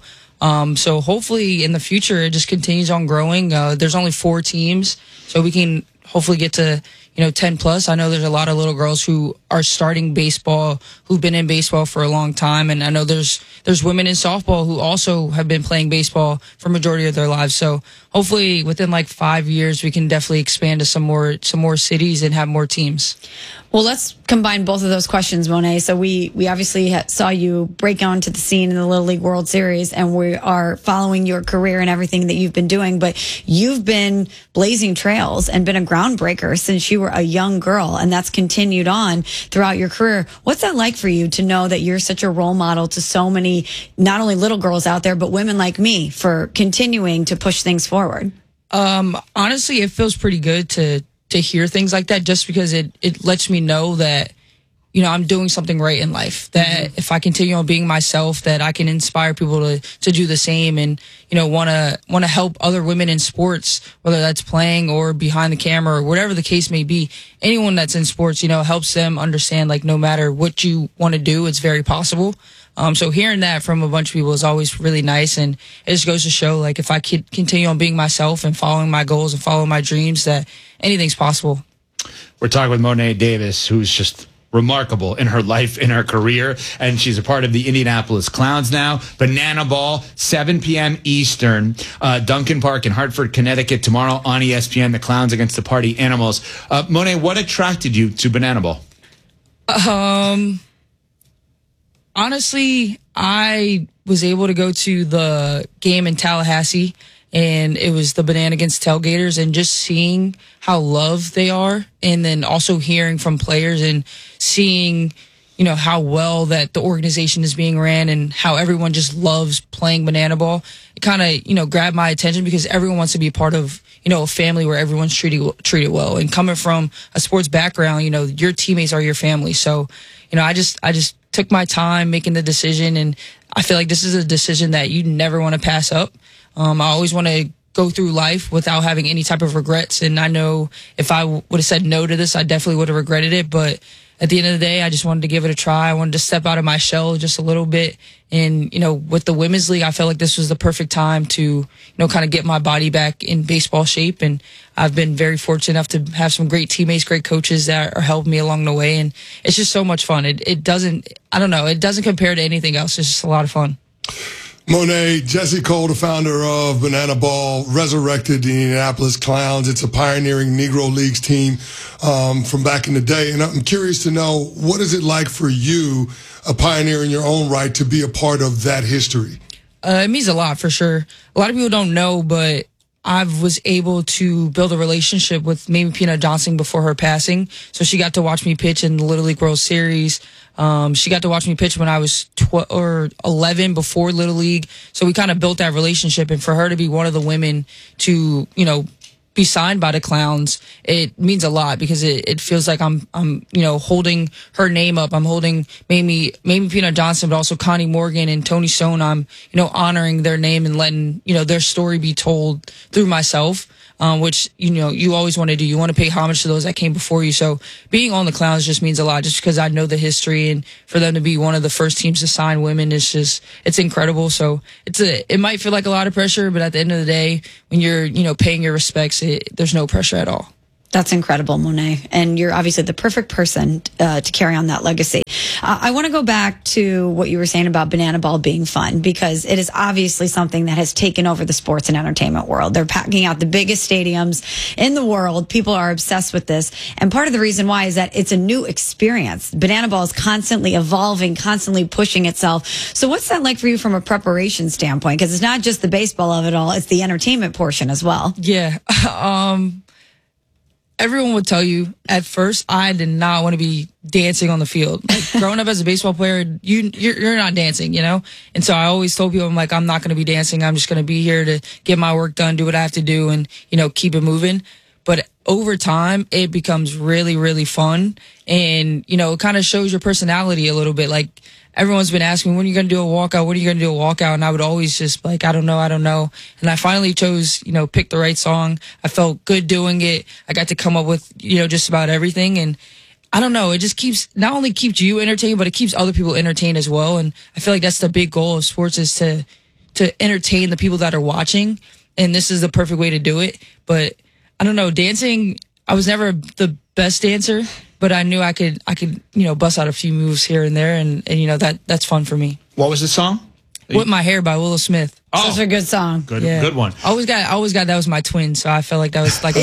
So hopefully in the future it just continues on growing. There's only 4 teams, so we can hopefully get to 10 plus. I know there's a lot of little girls who are starting baseball, who've been in baseball for a long time, and I know there's women in softball who also have been playing baseball for majority of their lives. So hopefully within 5 years we can definitely expand to some more cities and have more teams. Well, let's combine both of those questions, Mo'ne. So we obviously saw you break onto the scene in the Little League World Series, and we are following your career and everything that you've been doing. But you've been blazing trails and been a groundbreaker since you were a young girl, and that's continued on throughout your career. What's that like for you to know that you're such a role model to so many, not only little girls out there, but women like me for continuing to push things forward? Honestly, it feels pretty good to hear things like that, just because it lets me know that, I'm doing something right in life, that if I continue on being myself, that I can inspire people to do the same and, want to help other women in sports, whether that's playing or behind the camera or whatever the case may be. Anyone that's in sports, helps them understand, no matter what you want to do, it's very possible. So hearing that from a bunch of people is always really nice. And it just goes to show, if I could continue on being myself and following my goals and following my dreams, that anything's possible. We're talking with Mo'ne Davis, who's just remarkable in her life, in her career, and she's a part of the Indianapolis Clowns now. Banana Ball, 7 p.m. Eastern, Duncan Park in Hartford, Connecticut, tomorrow on ESPN, the Clowns against the Party Animals. Mo'ne, what attracted you to Banana Ball? Honestly, I was able to go to the game in Tallahassee, and it was the Banana against Tailgaters, and just seeing how loved they are, and then also hearing from players and seeing, how well that the organization is being ran and how everyone just loves playing Banana Ball. It kind of, grabbed my attention because everyone wants to be a part of, a family where everyone's treated well. And coming from a sports background, your teammates are your family. So, I just took my time making the decision, and I feel like this is a decision that you never want to pass up. I always want to go through life without having any type of regrets, and I know if I would have said no to this, I definitely would have regretted it, but at the end of the day, I just wanted to give it a try. I wanted to step out of my shell just a little bit, and, with the Women's League, I felt like this was the perfect time to, kind of get my body back in baseball shape, and I've been very fortunate enough to have some great teammates, great coaches that are helping me along the way, and it's just so much fun. It doesn't compare to anything else. It's just a lot of fun. Mo'ne, Jesse Cole, the founder of Banana Ball, resurrected the Indianapolis Clowns. It's a pioneering Negro Leagues team from back in the day. And I'm curious to know, what is it like for you, a pioneer in your own right, to be a part of that history? It means a lot, for sure. A lot of people don't know, but I was able to build a relationship with Mamie Peanut Johnson before her passing. So she got to watch me pitch in the Little League World Series. She got to watch me pitch when I was 12 or 11 before Little League. So we kind of built that relationship. And for her to be one of the women to, be signed by the Clowns, it means a lot because it feels like I'm holding her name up. I'm holding Mamie Peanut Johnson, but also Connie Morgan and Tony Stone. I'm, honoring their name and letting, their story be told through myself. which, you always want to do. You want to pay homage to those that came before you. So being on the Clowns just means a lot, just because I know the history, and for them to be one of the first teams to sign women it's incredible. So it might feel like a lot of pressure, but at the end of the day, when you're, paying your respects, there's no pressure at all. That's incredible, Monet. And you're obviously the perfect person to carry on that legacy. I want to go back to what you were saying about Banana Ball being fun, because it is obviously something that has taken over the sports and entertainment world. They're packing out the biggest stadiums in the world. People are obsessed with this. And part of the reason why is that it's a new experience. Banana Ball is constantly evolving, constantly pushing itself. So what's that like for you from a preparation standpoint? Because it's not just the baseball of it all, it's the entertainment portion as well. Yeah. Everyone would tell you at first, I did not want to be dancing on the field. Like, growing up as a baseball player, you're not dancing, And so I always told people, I'm not going to be dancing. I'm just going to be here to get my work done, do what I have to do, and, keep it moving. But over time, it becomes really, really fun. And, it kind of shows your personality a little bit. Like, everyone's been asking me, when are you going to do a walkout? When are you going to do a walkout? And I would always just be like, I don't know. And I finally chose, pick the right song. I felt good doing it. I got to come up with, just about everything. And I don't know. It just not only keeps you entertained, but it keeps other people entertained as well. And I feel like that's the big goal of sports, is to entertain the people that are watching. And this is the perfect way to do it. But I don't know, dancing, I was never the best dancer, but I knew I could, bust out a few moves here and there, and that's fun for me. What was the song? Whip My Hair by Willow Smith. Oh, such a good song. Good one. I always got that was my twin, so I felt like that was like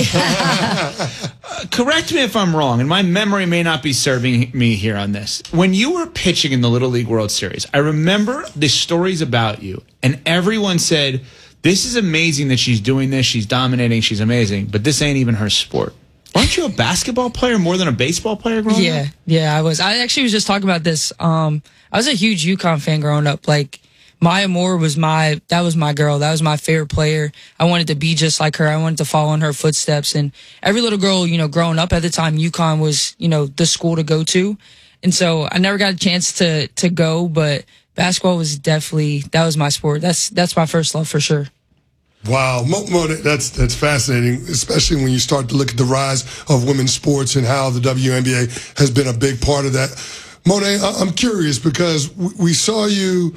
Correct me if I'm wrong, and my memory may not be serving me here on this. When you were pitching in the Little League World Series, I remember the stories about you, and everyone said, this is amazing that she's doing this, she's dominating, she's amazing, but this ain't even her sport. Weren't you a basketball player more than a baseball player growing up? Yeah, I was. I actually was just talking about this. I was a huge UConn fan growing up. Like, Maya Moore was my girl. That was my favorite player. I wanted to be just like her. I wanted to follow in her footsteps. And every little girl, growing up at the time, UConn was, the school to go to. And so I never got a chance to go, but basketball was definitely, that was my sport. That's my first love for sure. Wow, that's fascinating, especially when you start to look at the rise of women's sports and how the WNBA has been a big part of that. Monet, I'm curious, because we saw you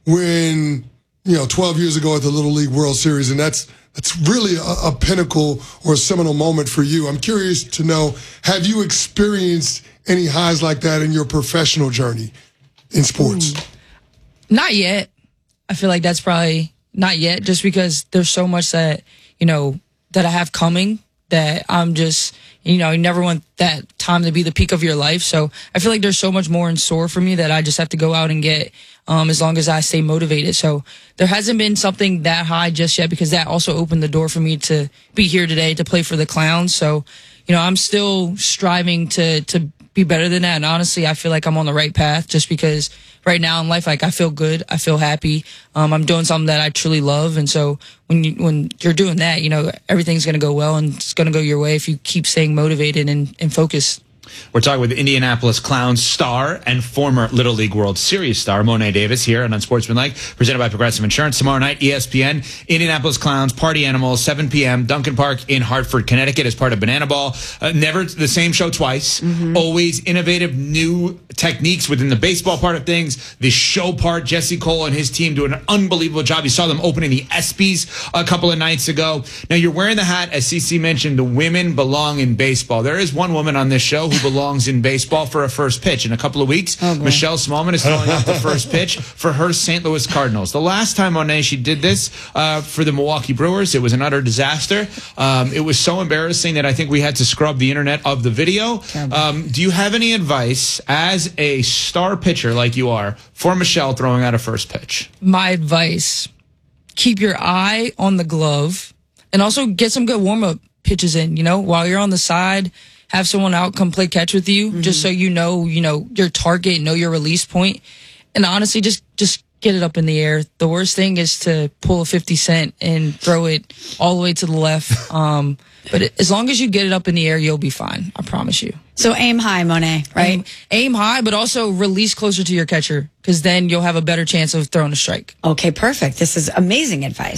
when, 12 years ago at the Little League World Series, and that's really a pinnacle or a seminal moment for you. I'm curious to know, have you experienced any highs like that in your professional journey in sports? Not yet. I feel like that's probably not yet, just because there's so much that, that I have coming that I'm just, you never want that time to be the peak of your life. So I feel like there's so much more in store for me that I just have to go out and get, as long as I stay motivated. So there hasn't been something that high just yet, because that also opened the door for me to be here today to play for the Clowns. So, I'm still striving to be better than that. And honestly, I feel like I'm on the right path, just because right now in life, like, I feel good. I feel happy. I'm doing something that I truly love. And so when you're doing that, everything's going to go well, and it's going to go your way if you keep staying motivated and focused. We're talking with Indianapolis Clowns star and former Little League World Series star Monet Davis here on Unsportsmanlike, presented by Progressive Insurance. Tomorrow night, ESPN, Indianapolis Clowns, Party Animals, 7 p.m., Duncan Park in Hartford, Connecticut, as part of Banana Ball. Never the same show twice. Mm-hmm. Always innovative new techniques within the baseball part of things. The show part, Jesse Cole and his team do an unbelievable job. You saw them opening the ESPYs a couple of nights ago. Now, you're wearing the hat, as CC mentioned, the women belong in baseball. There is one woman on this show who belongs in baseball for a first pitch. In a couple of weeks, Michelle Smallman is throwing out the first pitch for her St. Louis Cardinals. The last time, Monet, she did this for the Milwaukee Brewers, it was an utter disaster. It was so embarrassing that I think we had to scrub the internet of the video. Do you have any advice as a star pitcher like you are for Michelle throwing out a first pitch? My advice, keep your eye on the glove, and also get some good warm-up pitches in, while you're on the side. Have someone out come play catch with you, just so you know your target, know your release point. And honestly, just get it up in the air. The worst thing is to pull a 50 cent and throw it all the way to the left. But as long as you get it up in the air, you'll be fine. I promise you. So aim high, Monet, right? Aim high, but also release closer to your catcher, because then you'll have a better chance of throwing a strike. Okay, perfect. This is amazing advice.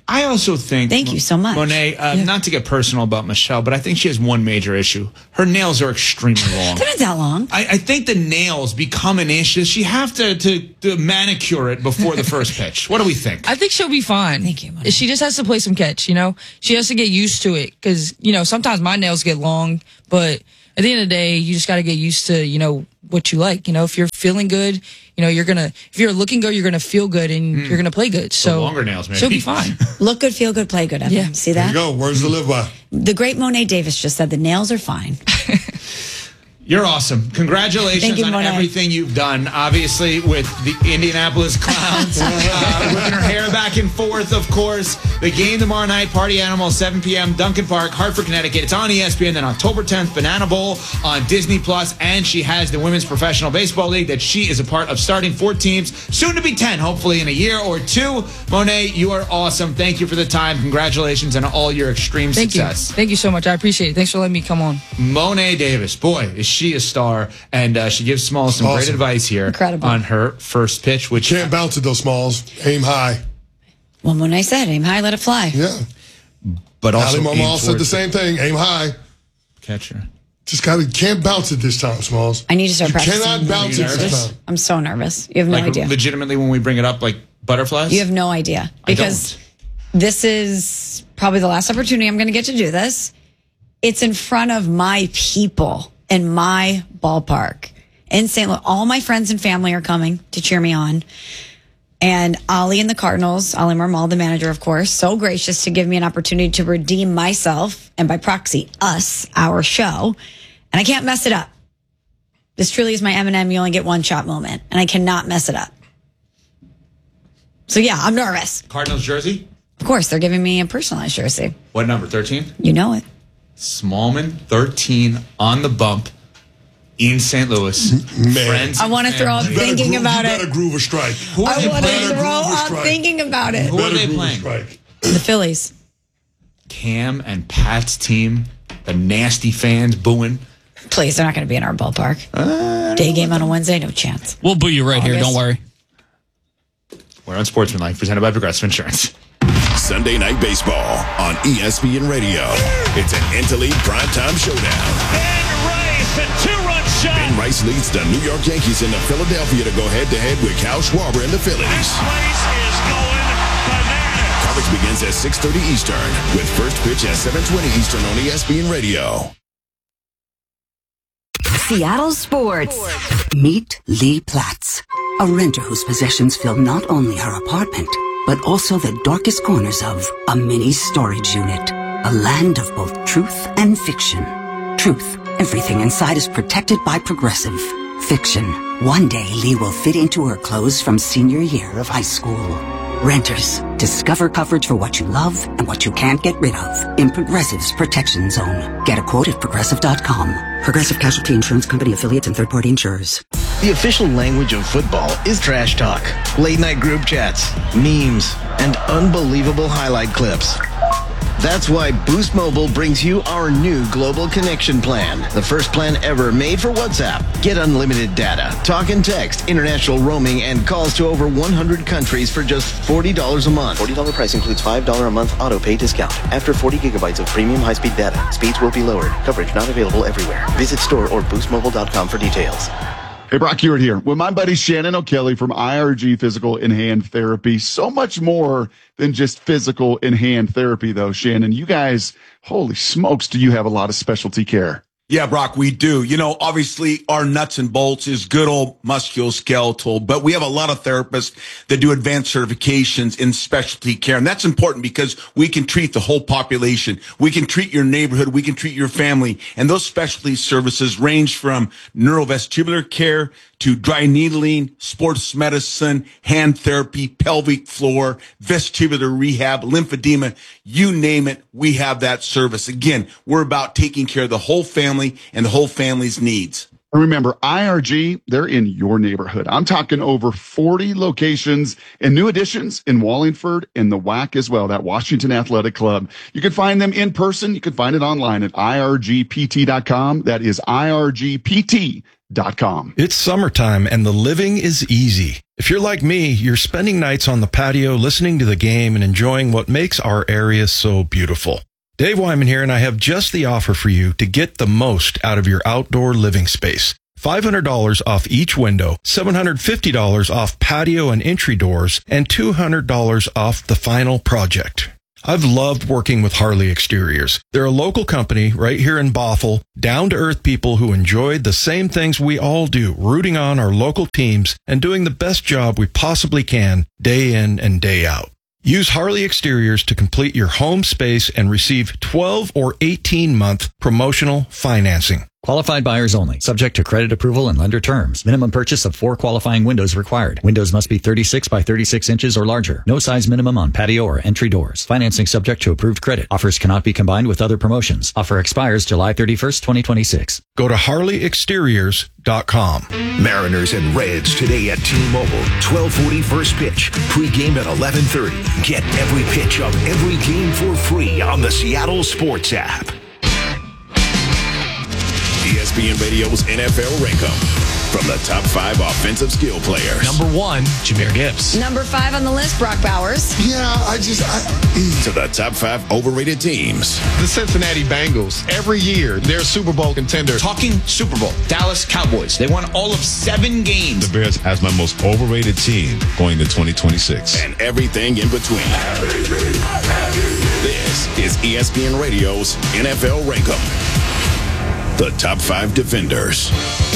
I also think... Thank you so much. Monet, not to get personal about Michelle, but I think she has one major issue. Her nails are extremely long. They're not that long. I think the nails become an issue. She have to manicure it before the first pitch. What do we think? I think she'll be fine. Thank you, Monet. She just has to play some catch, She has to get used to it because, sometimes my nails get long, but at the end of the day, you just got to get used to, what you like. If you're feeling good, if you're looking good, you're going to feel good and you're going to play good. So longer nails, maybe. She'll be fine. Look good, feel good, play good. FM. Yeah. See that? There you go. Words to live by. The great Monet Davis just said the nails are fine. You're awesome. Congratulations Thank you, on Monet. everything you've done. Obviously, with the Indianapolis Clowns, whipping her hair back and forth, of course. The game tomorrow night, Party Animal, 7 p.m., Duncan Park, Hartford, Connecticut. It's on ESPN. Then October 10th, Banana Bowl on Disney+. And she has the Women's Professional Baseball League that she is a part of, starting 4 teams, soon to be 10, hopefully in a year or 2. Monet, you are awesome. Thank you for the time. Congratulations on all your extreme success. Thank you so much. I appreciate it. Thanks for letting me come on. Monet Davis, boy, is she a star, and she gives Smalls some great advice here. Incredible. On her first pitch, which can't bounce it though, Smalls. Aim high. Well, Monet said, aim high, let it fly. Yeah. But also, Ali Marmal said the same thing. Aim high. Catcher. Just can't bounce it this time, Smalls. I need to start practicing. You cannot bounce it this time. I'm so nervous. You have no idea. Legitimately, when we bring it up, like butterflies? You have no idea. Because this is probably the last opportunity I'm going to get to do this. It's in front of my people in my ballpark in St. Louis. All my friends and family are coming to cheer me on. And Ali and the Cardinals, Ali Marmal, the manager, of course, so gracious to give me an opportunity to redeem myself and by proxy, us, our show. And I can't mess it up. This truly is my Eminem, you only get one shot moment. And I cannot mess it up. So yeah, I'm nervous. Cardinals jersey? Of course, they're giving me a personalized jersey. What number, 13? You know it. Smallman, 13, on the bump in St. Louis. Man. Friends I want to throw up thinking about it. You better groove a strike. I want to throw up thinking about it. Who are they playing? The Phillies. Cam and Pat's team, the nasty fans booing. Please, they're not going to be in our ballpark. Day game on a Wednesday, no chance. We'll boo you right here, don't worry. We're on Sportsmanlike, presented by Progressive Insurance. Sunday Night Baseball on ESPN Radio. It's an Interleague primetime showdown. Ben Rice, a 2-run shot. Ben Rice leads the New York Yankees into Philadelphia to go head-to-head with Kyle Schwarber and the Phillies. This place is going bananas. Coverage begins at 6:30 Eastern with first pitch at 7:20 Eastern on ESPN Radio. Seattle Sports. Meet Lee Platz, a renter whose possessions fill not only her apartment, but also the darkest corners of a mini storage unit. A land of both truth and fiction. Truth, everything inside is protected by Progressive. Fiction, one day Lee will fit into her clothes from senior year of high school. Renters, discover coverage for what you love and what you can't get rid of in Progressive's Protection Zone. Get a quote at Progressive.com. Progressive Casualty Insurance Company affiliates and third-party insurers. The official language of football is trash talk, late-night group chats, memes, and unbelievable highlight clips. That's why Boost Mobile brings you our new Global Connection plan. The first plan ever made for WhatsApp. Get unlimited data, talk and text, international roaming, and calls to over 100 countries for just $40 a month. $40 price includes $5 a month auto pay discount. After 40 gigabytes of premium high-speed data, speeds will be lowered. Coverage not available everywhere. Visit store or boostmobile.com for details. Hey, Brock Hewitt here with my buddy Shannon O'Kelly from IRG Physical in Hand Therapy. So much more than just physical in hand therapy, though, Shannon. You guys, holy smokes, do you have a lot of specialty care? Yeah, Brock, we do. You know, obviously our nuts and bolts is good old musculoskeletal, but we have a lot of therapists that do advanced certifications in specialty care. And that's important because we can treat the whole population. We can treat your neighborhood. We can treat your family. And those specialty services range from neurovestibular care to dry needling, sports medicine, hand therapy, pelvic floor, vestibular rehab, lymphedema, you name it, we have that service. Again, we're about taking care of the whole family and the whole family's needs. And remember, IRG, they're in your neighborhood. I'm talking over 40 locations and new additions in Wallingford and the WAC as well, that Washington Athletic Club. You can find them in person. You can find it online at irgpt.com. That is irgpt.com. It's summertime and the living is easy. If you're like me, you're spending nights on the patio listening to the game and enjoying what makes our area so beautiful. Dave Wyman here, and I have just the offer for you to get the most out of your outdoor living space. $500 off each window, $750 off patio and entry doors, and $200 off the final project. I've loved working with Harley Exteriors. They're a local company right here in Bothell, down-to-earth people who enjoy the same things we all do, rooting on our local teams and doing the best job we possibly can day in and day out. Use Harley Exteriors to complete your home space and receive 12 or 18-month promotional financing. Qualified buyers only. Subject to credit approval and lender terms. Minimum purchase of 4 qualifying windows required. Windows must be 36 by 36 inches or larger. No size minimum on patio or entry doors. Financing subject to approved credit. Offers cannot be combined with other promotions. Offer expires July 31st, 2026. Go to HarleyExteriors.com. Mariners and Reds today at T-Mobile. 12:40 first pitch. Pre-game at 11:30. Get every pitch of every game for free on the Seattle Sports app. ESPN Radio's NFL Rankum. From the top 5 offensive skill players. Number 1, Jahmyr Gibbs. Number 5 on the list, Brock Bowers. Yeah, To the top 5 overrated teams. The Cincinnati Bengals. Every year, they're a Super Bowl contender. Talking Super Bowl. Dallas Cowboys. They won all of 7 games. The Bears as my most overrated team going to 2026. And everything in between. This is ESPN Radio's NFL Rankum. The top 5 defenders.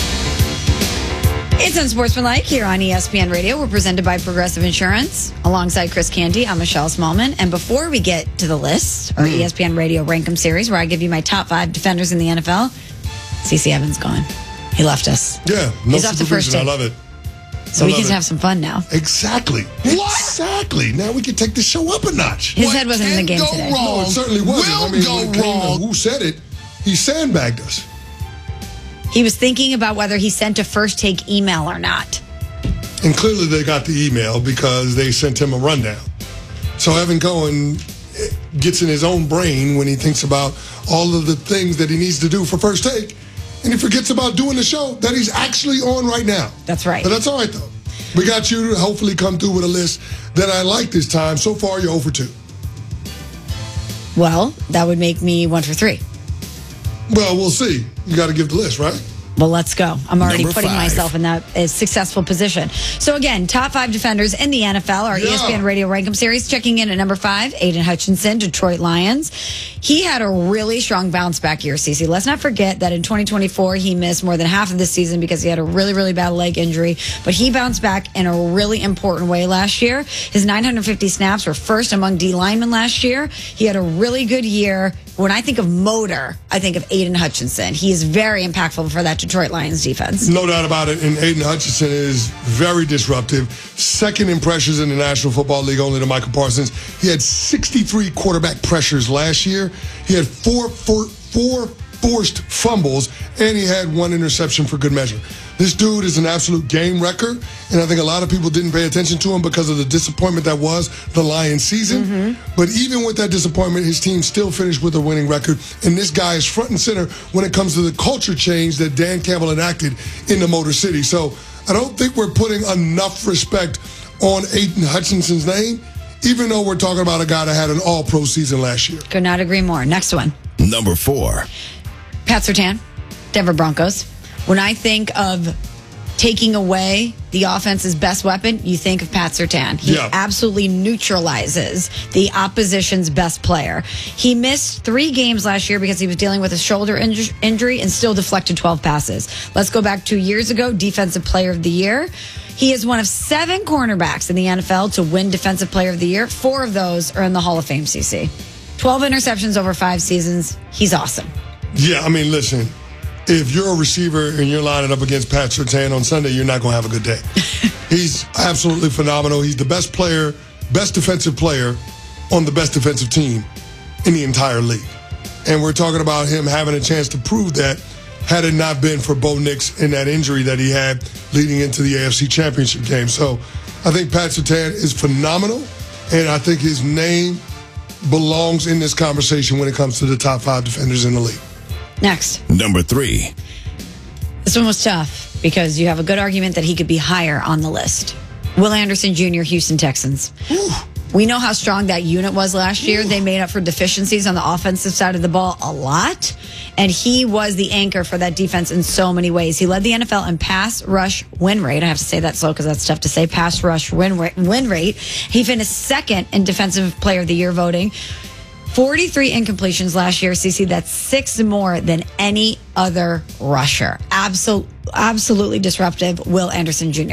It's Unsportsmanlike here on ESPN Radio. We're presented by Progressive Insurance. Alongside Chris Canty, I'm Michelle Smallman. And before we get to the list, our ESPN Radio Rankum series, where I give you my top 5 defenders in the NFL, CeCe Evans gone. He left us. Yeah, He's off the first supervision. take. I love it. So we get to have some fun now. Exactly. What? Exactly. Now we can take the show up a notch. His head wasn't in the game today. No, it certainly wasn't. When it came to who said it, he sandbagged us. He was thinking about whether he sent a first take email or not. And clearly they got the email because they sent him a rundown. So Evan Cohen gets in his own brain when he thinks about all of the things that he needs to do for first take. And he forgets about doing the show that he's actually on right now. That's right. But that's all right, though. We got you to hopefully come through with a list that I like this time. So far, you're 0 for 2. Well, that would make me 1 for 3. Well, we'll see. You got to give the list, right? Well, let's go. I'm already Number putting 5. myself in that successful position. So again, top 5 defenders in the NFL, our ESPN Radio Rankum series. Checking in at number 5, Aiden Hutchinson, Detroit Lions. He had a really strong bounce back year, CeCe. Let's not forget that in 2024, he missed more than half of the season because he had a really, really bad leg injury. But he bounced back in a really important way last year. His 950 snaps were first among D linemen last year. He had a really good year. When I think of motor, I think of Aiden Hutchinson. He is very impactful for that Detroit Lions defense. No doubt about it. And Aiden Hutchinson is very disruptive. Second in pressures in the National Football League, only to Michael Parsons. He had 63 quarterback pressures last year. He had four forced fumbles, and he had 1 interception for good measure. This dude is an absolute game wrecker, and I think a lot of people didn't pay attention to him because of the disappointment that was the Lions season. But even with that disappointment, his team still finished with a winning record, and this guy is front and center when it comes to the culture change that Dan Campbell enacted in the Motor City. So I don't think we're putting enough respect on Aiden Hutchinson's name, even though we're talking about a guy that had an all-pro season last year. Could not agree more. Next one. Number 4. Pat Surtain, Denver Broncos. When I think of taking away the offense's best weapon, you think of Pat Surtain. He absolutely neutralizes the opposition's best player. He missed 3 games last year because he was dealing with a shoulder injury and still deflected 12 passes. Let's go back 2 years ago, Defensive Player of the Year. He is one of 7 cornerbacks in the NFL to win Defensive Player of the Year. 4 of those are in the Hall of Fame, CeCe. 12 interceptions over 5 seasons. He's awesome. Yeah, I mean, listen, if you're a receiver and you're lining up against Pat Surtain on Sunday, you're not going to have a good day. He's absolutely phenomenal. He's the best player, best defensive player on the best defensive team in the entire league. And we're talking about him having a chance to prove that had it not been for Bo Nix and that injury that he had leading into the AFC Championship game. So I think Pat Surtain is phenomenal, and I think his name belongs in this conversation when it comes to the top 5 defenders in the league. Next. Number 3. This one was tough because you have a good argument that he could be higher on the list. Will Anderson Jr., Houston Texans. We know how strong that unit was last year. They made up for deficiencies on the offensive side of the ball a lot. And he was the anchor for that defense in so many ways. He led the NFL in pass rush win rate. I have to say that slow because that's tough to say. Pass rush win rate. He finished second in Defensive Player of the Year voting. 43 incompletions last year, CC. That's 6 more than any other rusher. Absolutely disruptive, Will Anderson Jr.